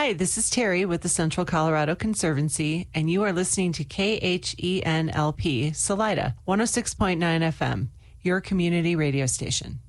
Hi, this is Terry with the Central Colorado Conservancy, and you are listening to KHENLP Salida, 106.9 FM, your community radio station.